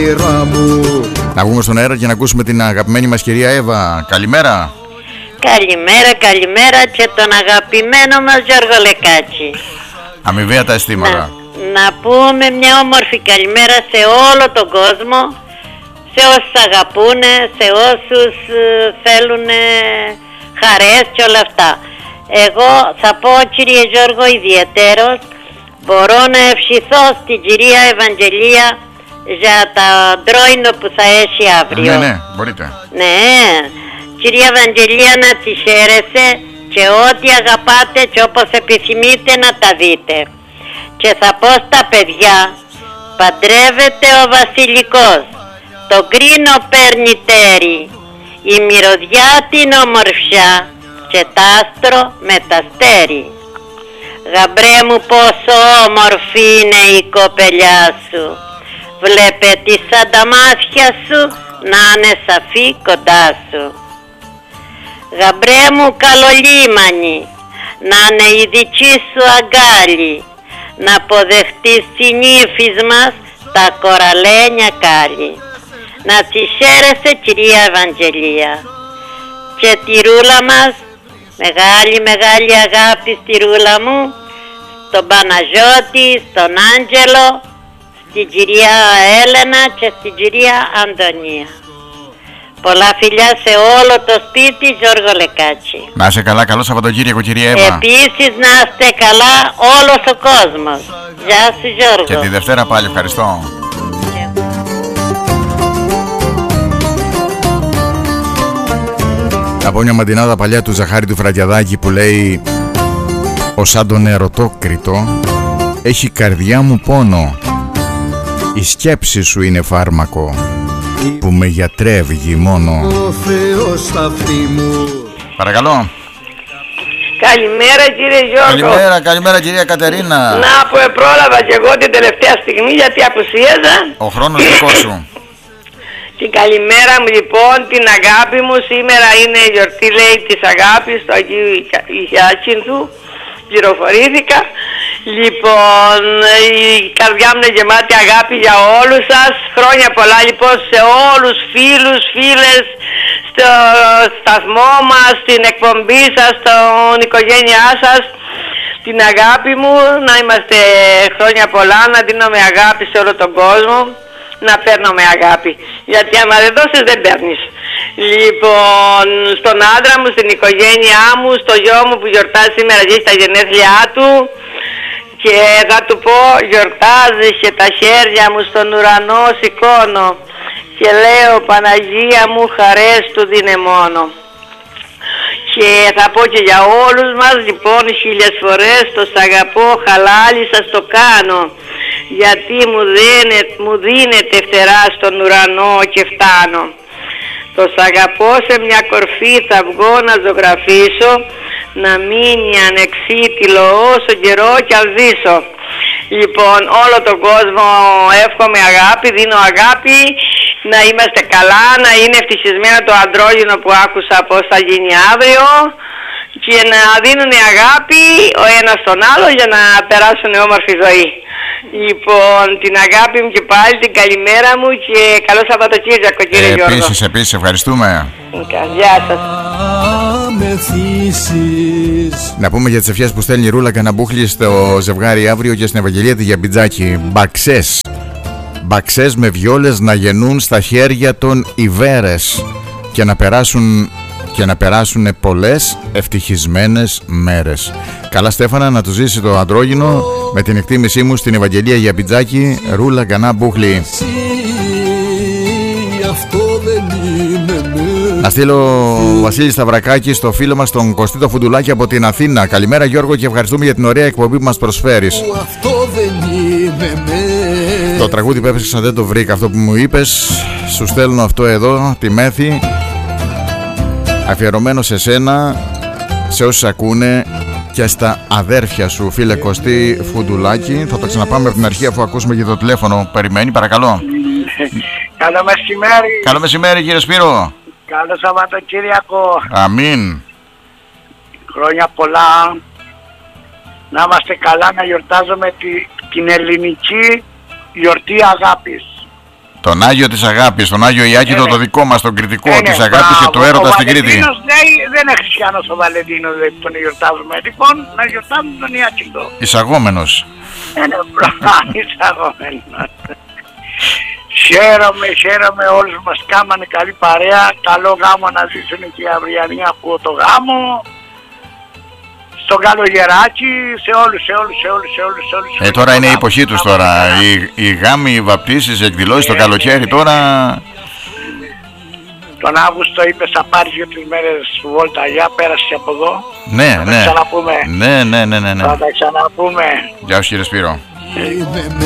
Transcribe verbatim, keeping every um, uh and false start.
όνειρά μου. Να βγούμε στον αέρα και να ακούσουμε την αγαπημένη μας κυρία Εύα. Καλημέρα. Καλημέρα, καλημέρα και τον αγαπημένο μας Γιώργο Λεκάτσι. Αμοιβαία τα αισθήματα. Να, να πούμε μια όμορφη καλημέρα σε όλο τον κόσμο, σε όσους αγαπούνε, σε όσους ε, θέλουν χαρές και όλα αυτά. Εγώ θα πω, κύριε Γιώργο, ιδιαιτέρως μπορώ να ευχηθώ στην κυρία Ευαγγελία για τα ντρόινο που θα έχει αύριο. Ναι, ναι, μπορείτε. Ναι, κυρία Ευαγγελία, να τη χαίρεσαι και ό,τι αγαπάτε και όπως επιθυμείτε να τα δείτε. Και θα πω στα παιδιά, παντρεύεται ο βασιλικός, το κρίνο παίρνει τέρι, η μυρωδιά την ομορφιά και τ' άστρο με τα στέρι. Γαμπρέ μου πόσο όμορφη είναι η κοπελιά σου, βλέπε τη σαν τα μάτια σου να είναι σαφή κοντά σου. Γαμπρέ μου καλολίμανη, να είναι η δική σου αγκάλι, να αποδεχτείς την ύφης μας τα κοραλένια κάλλη. Να τη χαίρεσαι, κυρία Ευαγγελία. Και τη ρούλα μας, μεγάλη μεγάλη αγάπη στη ρούλα μου, στον Παναγιώτη, στον Άντζελο, στην κυρία Έλενα και στην κυρία Αντωνία. Πολλά φιλιά σε όλο το σπίτι, Γιώργο Λεκάτσι. Να είσαι καλά, καλό Σαββατοκύριακο, κυρία Εύα. Επίσης να είστε καλά όλος ο κόσμος. Γεια σου, Γιώργο. Και τη Δευτέρα πάλι, ευχαριστώ. Από μια μαντινάδα παλιά του Ζαχάρη του Φραγκιαδάκη που λέει: «Ο σαν τον ερωτόκριτο έχει καρδιά μου πόνο, η σκέψη σου είναι φάρμακο που με γιατρεύει μόνο». Ο Θεός στα αυτή μου. Παρακαλώ. Καλημέρα, κύριε Γιώργο. Καλημέρα, καλημέρα, κυρία Κατερίνα. Να που πρόλαβα και εγώ την τελευταία στιγμή γιατί απουσίαζα. Ο χρόνος δικό σου. Την καλημέρα μου λοιπόν, την αγάπη μου. Σήμερα είναι η γιορτή, λέει, της αγάπης του Αγίου Ιάκυνθου. Πληροφορήθηκα. Λοιπόν, η καρδιά μου είναι γεμάτη αγάπη για όλους σας. Χρόνια πολλά λοιπόν σε όλους φίλους, φίλες, στο σταθμό μας, στην εκπομπή σας, στην οικογένειά σας. Την αγάπη μου, να είμαστε χρόνια πολλά, να δίνουμε αγάπη σε όλο τον κόσμο, να παίρνουμε αγάπη. Γιατί άμα δεν δώσεις δεν παίρνεις. Λοιπόν, στον άντρα μου, στην οικογένειά μου, στο γιο μου που γιορτάζει σήμερα και στα γενέθλιά του, και θα του πω, γιορτάζεις και τα χέρια μου στον ουρανό σηκώνω και λέω, Παναγία μου, χαρές του δίνε μόνο. Και θα πω και για όλους μας λοιπόν χίλιες φορές, το σ' αγαπώ χαλάλι σας το κάνω, γιατί μου, δίνε, μου δίνετε φτερά στον ουρανό και φτάνω. Το σ' αγαπώ σε μια κορφή θα βγω να ζωγραφίσω, να μείνει ανεξίτηλο όσο καιρό κι αν ζήσω. Λοιπόν, όλο τον κόσμο εύχομαι αγάπη, δίνω αγάπη, να είμαστε καλά, να είναι ευτυχισμένο το αντρόγυνο που άκουσα πώς θα γίνει αύριο και να δίνουν αγάπη ο ένας στον άλλο για να περάσουν όμορφη ζωή. Λοιπόν, την αγάπη μου και πάλι, την καλημέρα μου και καλό Σαββατοκύριακο, κύριε ε, Γιώργο. Επίσης, επίσης, ευχαριστούμε. Γεια σας. Να πούμε για τις ευχές που στέλνει η Ρούλα Καναμπούχλη στο ζευγάρι αύριο και στην Ευαγγελία τη Γιαμπιτζάκη. Μπαξές. Μπαξές με βιόλες να γεννούν στα χέρια των Ιβέρες και να περάσουν και να περάσουν πολλές ευτυχισμένες μέρες. Καλά, Στέφανα, να του ζήσει το αντρόγυνο με την εκτίμησή μου στην Ευαγγελία Γιαμπιτζάκη, Ρούλα Καναμπούχλη. Να στείλω Βασίλη Σταυρακάκη στο φίλο μας τον Κωστίτο Φουντουλάκη από την Αθήνα. Καλημέρα, Γιώργο, και ευχαριστούμε για την ωραία εκπομπή που μας προσφέρεις. Το τραγούδι που έπαιξα δεν το βρήκα, αυτό που μου είπες. Σου στέλνω αυτό εδώ, τη Μέθη, αφιερωμένο σε σένα, σε όσους ακούνε και στα αδέρφια σου, φίλε Κωστή Φουντουλάκη. Θα το ξαναπάμε από την αρχή αφού ακούσουμε και το τηλέφωνο. Περιμένει, παρακαλώ. Καλό μεσημέρι. Καλό μεσημέρι, κύριε Σπύρο. Καλό Σαββατοκύριακο. Αμήν. Χρόνια πολλά. Να είμαστε καλά, να γιορτάζουμε τη, την ελληνική γιορτή αγάπης. Τον Άγιο της Αγάπης, τον Άγιο Ιάκηδο, ναι. το δικό μας, τον κριτικό Ε, της ναι, αγάπης και μπράβο. του έρωτα Ο στην Κρήτη. Βαλεντίνος λέει, δεν είναι χριστιανός ο Βαλεντίνος, λέει, που τον γιορτάζουμε. Λοιπόν, να γιορτάζουμε τον Ιάκηδο. Εισαγόμενος. Ε, ναι, μπράβο, εισαγόμενος. Χαίρομαι, χαίρομαι, όλους μας κάμανε καλή παρέα. Καλό γάμο να ζήσουν και οι αυριανοί, ακούω το γάμο. Στον καλογεράκι, σε όλους, σε όλους, σε όλους, σε όλους, σε όλους. Ε, τώρα είναι η εποχή τους τώρα. Οι, οι γάμοι, οι βαπτίσεις, οι εκδηλώσεις το καλοκαίρι τώρα. Τον Αύγουστο είπες θα πάρεις για τις μέρες βόλτα, για πέρασε από εδώ. Ναι, Θα τα ναι. ξαναπούμε. Ναι, ναι, ναι, ναι, ναι. Θα τα ξαναπούμε. Γεια σου κύριε Σπύρο.